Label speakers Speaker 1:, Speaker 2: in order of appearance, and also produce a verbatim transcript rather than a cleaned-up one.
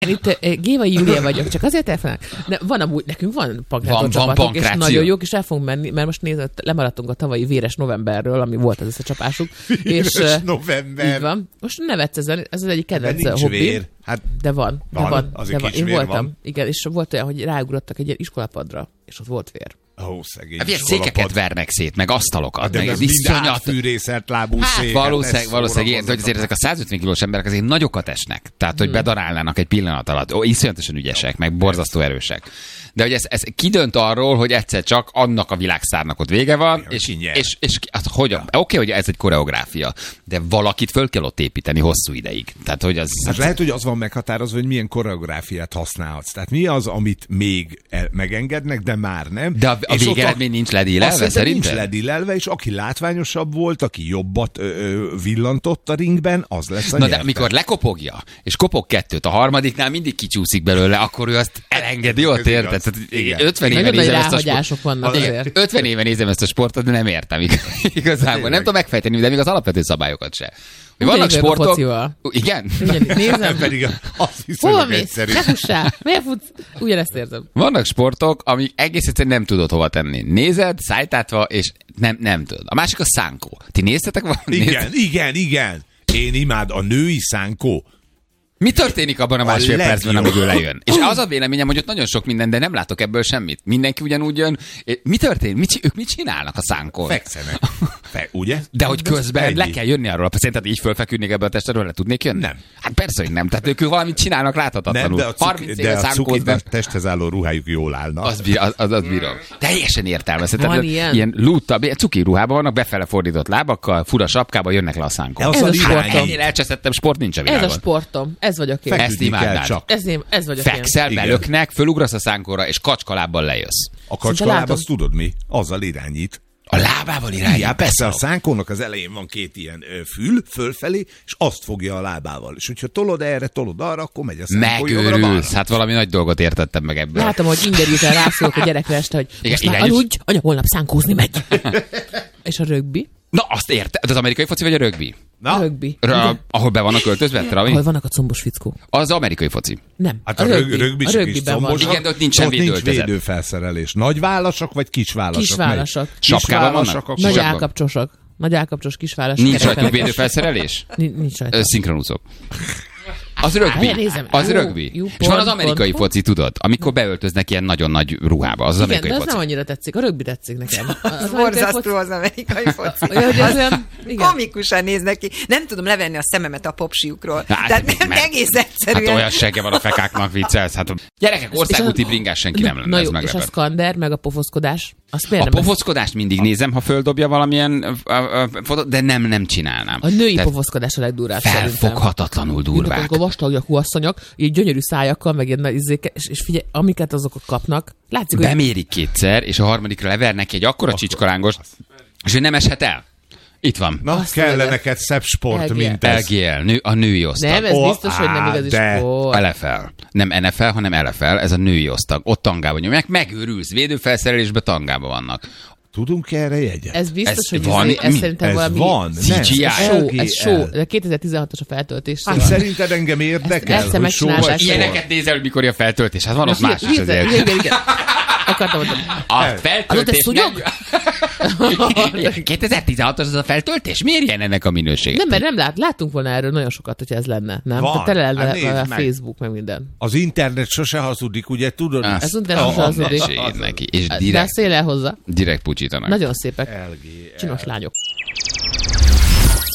Speaker 1: Itt Gévai Júlia vagyok, csak azért elfelelnek. De van amúgy, nekünk van pankrátor csapatunk, és
Speaker 2: pankráció.
Speaker 1: nagyon jók, és el fogunk menni, mert most nézd, lemaradtunk a tavalyi véres novemberről, ami volt az összecsapásuk.
Speaker 3: Véres
Speaker 1: és,
Speaker 3: november.
Speaker 1: Így van. Most nevetsz ezen, ez az egyik
Speaker 3: De
Speaker 1: kedvenc
Speaker 3: nincs
Speaker 1: hobbi.
Speaker 3: vér. Hát
Speaker 1: De van, de
Speaker 3: van,
Speaker 1: van.
Speaker 3: azért
Speaker 1: De van.
Speaker 3: kis
Speaker 1: Én
Speaker 3: vér
Speaker 1: voltam,
Speaker 3: van.
Speaker 1: igen, és volt olyan, hogy ráugrottak egy ilyen iskolapadra, és ott volt vér.
Speaker 3: Ó, szegény.
Speaker 2: Hát ilyen
Speaker 3: iskolapad.
Speaker 2: székeket vernek szét, meg asztalokat,
Speaker 3: De
Speaker 2: meg
Speaker 3: ez mind
Speaker 2: iszonyat.
Speaker 3: átfűrészelt lábú
Speaker 2: Hát
Speaker 3: szék.
Speaker 2: valószínűleg, valószínűleg ilyen, hogy azért ezek a százötven kilós emberek azért nagyokat esnek. Tehát, hogy bedarálnának egy pillanat alatt. Ó, iszonyatosan ügyesek, meg borzasztó erősek. De hogy ez, ez kidönt arról, hogy egyszer csak annak a világszárnak ott vége van, és,
Speaker 3: ki
Speaker 2: és, és hát, hogy, oké, okay, hogy ez egy koreográfia, de valakit föl kell ott építeni hosszú ideig. Tehát, hogy az...
Speaker 3: Hát lehet, hogy az van meghatározva, hogy milyen koreográfiát használhatsz. Tehát mi az, amit még el, megengednek, de már nem.
Speaker 2: De a, a
Speaker 3: És ott
Speaker 2: végeredmény nincs ledílelve,
Speaker 3: Azt
Speaker 2: szerintem?
Speaker 3: nincs ledílelve, és aki látványosabb volt, aki jobbat ö, ö, villantott a ringben, az lesz a
Speaker 2: Na
Speaker 3: nyertes.
Speaker 2: de amikor lekopogja, és kopog kettőt, a harmadiknál mindig kicsúszik belőle, akkor ő azt elengedi, ott
Speaker 3: Ez igaz.
Speaker 2: érted? Tehát
Speaker 3: Igen.
Speaker 2: ötven éve
Speaker 1: Nagyon nagy
Speaker 2: nézem ezt a sport...
Speaker 1: ráhagyások vannak
Speaker 2: Igen,
Speaker 1: azért.
Speaker 2: ötven éve nézem ezt a sportot, de nem értem igazából. Nem tudom megfejteni, de még az alapvető szabályokat se. Hogy vannak
Speaker 1: Ugyanígy vagyok a
Speaker 2: sportok...
Speaker 1: focival.
Speaker 2: Igen?
Speaker 1: Ugyanígy nézem.
Speaker 3: Pedig azt hiszem,
Speaker 1: Hova
Speaker 3: hogy
Speaker 1: mész?
Speaker 3: egyszerű.
Speaker 1: Ne fussál! Miért futsz? Ugyanezt érzem.
Speaker 2: Vannak sportok, amik egész egyszerűen nem tudod hova tenni. Nézed, szájtátva, és nem, nem tudod. A másik a szánkó. Ti néztetek valamit?
Speaker 3: Igen, igen, igen. Én imád a női szánkó.
Speaker 2: Mi történik abban a másfél
Speaker 3: legjobb.
Speaker 2: percben, amíg ő lejön? És az a véleményem, hogy ott nagyon sok minden, de nem látok ebből semmit. Mindenki ugyanúgy jön. Mi történik? Mit, ők mit csinálnak a szánkon?
Speaker 3: Fekszenek. Fe, ugye?
Speaker 2: De hogy közben
Speaker 3: ennyi.
Speaker 2: le kell jönni arról. Szerinted így fölfeküdnék ebből a testről, le tudnék jönni?
Speaker 3: Nem.
Speaker 2: Hát persze, hogy nem. Tehát ők valamit csinálnak
Speaker 3: Nem,
Speaker 2: láthatatlanul.
Speaker 3: de a, cuk,
Speaker 2: harminc
Speaker 3: de
Speaker 2: éve
Speaker 3: a cukit
Speaker 2: szánkóznak.
Speaker 3: a testhez álló ruhájuk jól állna.
Speaker 2: Az, bí- az, az, az bírom. Teljesen értelmezhetetlen.
Speaker 1: Van ilyen?
Speaker 2: Ilyen lútta, cuki ruhában vannak, befele fordított lábakkal, fura sapkába jönnek le a szánkon.
Speaker 3: De az
Speaker 1: Ez
Speaker 3: a
Speaker 1: a
Speaker 3: irány.
Speaker 1: sportom.
Speaker 2: Ennél elcseszettem sport nincs a
Speaker 1: Ez
Speaker 2: világon.
Speaker 1: a sportom. Ez vagyok én.
Speaker 2: Ezt
Speaker 3: Feküdni kell
Speaker 2: imádád.
Speaker 3: csak.
Speaker 1: Ez, én, ez vagyok én.
Speaker 2: Fekszel,
Speaker 3: Igen.
Speaker 2: belöknek, fölugrasz a szánkóra, és kacskalábbal lejössz.
Speaker 3: A kacskaláb,
Speaker 1: látom.
Speaker 3: azt tudod mi? Azzal irányít.
Speaker 2: A lábával irányít.
Speaker 3: Igen, persze a szánkónak az elején van két ilyen ö, fül, fölfelé, és azt fogja a lábával. És hogyha tolod erre, tolod arra, akkor megy a szánkó jobbra-balra.
Speaker 2: Megőrülsz. Hát valami nagy dolgot értettem meg ebből.
Speaker 1: Látom, hogy inger után rászólok a gyerekre este, hogy
Speaker 2: Igen,
Speaker 1: most már
Speaker 2: irányos-
Speaker 1: aludj, anya holnap szánkózni megy. És a rögbi?
Speaker 2: Na, azt érted. Az amerikai foci vagy a rögbi?
Speaker 3: Na,
Speaker 1: A rögbi.
Speaker 2: Ra, ahol be vannak költözve, Travi?
Speaker 1: Ahol vannak a combos fickók.
Speaker 2: Az amerikai foci.
Speaker 1: Nem.
Speaker 3: hát a, rögbi, rögbi
Speaker 1: a
Speaker 3: csak is
Speaker 1: rögbiben van.
Speaker 3: combosak.
Speaker 2: Igen, de ott nincsen
Speaker 3: Ott nincs
Speaker 2: védőöltözet.
Speaker 3: védőfelszerelés. Nagy válasak vagy kis válasak?
Speaker 1: Kis válasak.
Speaker 3: Kis
Speaker 2: Sapkában
Speaker 3: válasak,
Speaker 2: vannak?
Speaker 3: akkor
Speaker 1: Nagy
Speaker 2: Kisabban.
Speaker 1: állkapcsosak. Nagy állkapcsos kis válasak.
Speaker 2: Nincs rajtuk
Speaker 1: kerekelek.
Speaker 2: védőfelszerelés?
Speaker 1: Nincs, nincs rajta.
Speaker 2: Ö, Szinkronúszók. Az rögbi.
Speaker 1: Várjál, nézem.
Speaker 2: Az
Speaker 1: Jó,
Speaker 2: rögbi.
Speaker 1: jó,
Speaker 2: És van az
Speaker 1: pont,
Speaker 2: amerikai
Speaker 1: pont.
Speaker 2: foci, tudod? Amikor beöltöznek ilyen nagyon nagy ruhába. Az az
Speaker 1: Igen,
Speaker 2: amerikai
Speaker 1: de az
Speaker 2: foci.
Speaker 1: nem annyira tetszik. A rögbi tetszik nekem. Az
Speaker 4: Az
Speaker 1: amerikai
Speaker 4: borzasztó
Speaker 1: foci-
Speaker 4: az amerikai foci.
Speaker 1: Olyan, hogy ez
Speaker 4: Az
Speaker 1: olyan- igen.
Speaker 4: komikusan néznek ki. Nem tudom levenni a szememet a popsiukról.
Speaker 2: Hát,
Speaker 4: Tehát nem
Speaker 2: meg-
Speaker 4: egész
Speaker 2: Hát
Speaker 4: egyszerűen.
Speaker 2: olyan segge van a fekáknak, viccelsz. Hát gyerekek, országúti bringás senki nem lenne,
Speaker 1: Na
Speaker 2: ez
Speaker 1: jó, és a
Speaker 2: meglepett.
Speaker 1: szkander, meg a pofoszkodás. Azt
Speaker 2: A
Speaker 1: miért nem?
Speaker 2: pofockodást mindig nézem, ha földobja valamilyen ö, ö, fotót, de nem, nem csinálnám.
Speaker 1: A női
Speaker 2: Tehát
Speaker 1: pofoszkodás a legdurvább szerintem.
Speaker 2: felfoghatatlanul durvák.
Speaker 1: Amikor vastagjakú asszonyok, így gyönyörű szájakkal, meg ilyen nagy izzéke, és, és figyelj, amiket azok kapnak, látszik, hogy
Speaker 2: Bemérik kétszer, és a harmadikra levernek egy akkora csicskalángost, és ő nem eshet el. Itt van.
Speaker 3: Na,
Speaker 1: Azt
Speaker 3: kell
Speaker 1: mondja.
Speaker 3: neked szebb sport,
Speaker 1: el gé el.
Speaker 3: mint ez.
Speaker 2: el gé el, nő, a női osztag.
Speaker 1: nem, ez
Speaker 3: Ó,
Speaker 1: biztos, hogy nem
Speaker 3: á,
Speaker 1: igazi
Speaker 3: de.
Speaker 1: sport.
Speaker 2: el ef el. Nem en ef el, hanem el ef el, ez a női osztag. Ott tangában nyomják, megőrülsz, védőfelszerelésben tangában vannak.
Speaker 3: Tudunk erre jegyet?
Speaker 1: Ez biztos,
Speaker 2: Ez
Speaker 1: hogy
Speaker 2: van?
Speaker 1: ez, ez
Speaker 2: Mi?
Speaker 1: szerintem
Speaker 3: Ez
Speaker 1: valami
Speaker 3: van?
Speaker 2: cé gé í.
Speaker 3: Nem,
Speaker 1: Ez show, ez
Speaker 3: el gé el.
Speaker 1: show. De kétezer-tizenhatos a feltöltés.
Speaker 3: Hát
Speaker 1: szóval.
Speaker 3: szerinted engem érdekel,
Speaker 1: Ezt- ezt
Speaker 3: hogy show
Speaker 1: megcsinálták.
Speaker 3: vagy sport?
Speaker 2: Ilyeneket nézel, hogy mikor a feltöltés. Hát van ott
Speaker 1: Na,
Speaker 2: más is
Speaker 1: nézd,
Speaker 2: azért.
Speaker 1: Igen, igen, igen. Akartam mondani.
Speaker 2: A
Speaker 3: Ez.
Speaker 2: feltöltés
Speaker 1: Az ott egy
Speaker 2: nem... kétezer-tizenhatos az a feltöltés? Miért ilyen ennek a minősége?
Speaker 1: Nem, mert nem lát, láttunk volna erről nagyon sokat, hogyha ez lenne, nem?
Speaker 3: Van.
Speaker 1: Tehát tele lenne
Speaker 3: Hát nézd
Speaker 1: a
Speaker 3: meg.
Speaker 1: Facebook, meg minden.
Speaker 3: Az internet sose hazudik, ugye tudod?
Speaker 2: Azt
Speaker 1: Ez utána
Speaker 2: a-
Speaker 1: hazudik.
Speaker 2: mesélj neki, és
Speaker 1: De a
Speaker 2: direkt,
Speaker 1: szél elhozza.
Speaker 2: direkt pucsítanak.
Speaker 1: Nagyon szépek.
Speaker 3: el gé el.
Speaker 1: Csinos lányok.